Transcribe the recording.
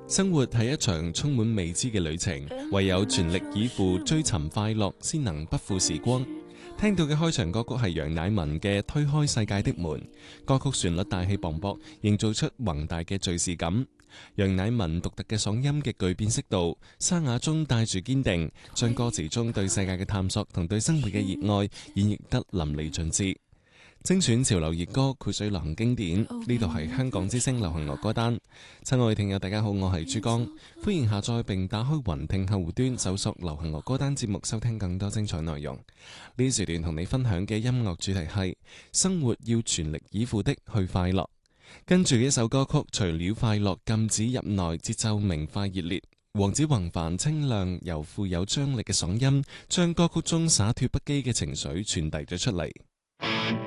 生活係一場充滿未知嘅旅程，唯有全力以赴追尋快樂，先能不負時光。聽到嘅開場歌曲係楊乃文嘅《推開世界的門》，歌曲旋律大氣磅礴，營造出宏大嘅敘事感。楊乃文獨特嘅嗓音嘅巨辨識度，沙啞中帶住堅定，將歌詞中對世界嘅探索同對生活嘅熱愛演繹得淋漓盡致。精選潮流熱歌，膾水流行經典，呢度係香港之聲流行樂歌單。親愛聽友大家好，我係珠江，歡迎下載並打開雲聽客戶端，搜索流行樂歌單節目，收聽更多精彩內容。呢時段同你分享嘅音樂主題係生活要全力以赴的去快樂。跟住一首歌曲，除了快樂禁止入內，節奏明快熱烈。黃子弘範清亮又富有張力嘅嗓音，將歌曲中灑脫不羈嘅情緒傳遞咗出嚟。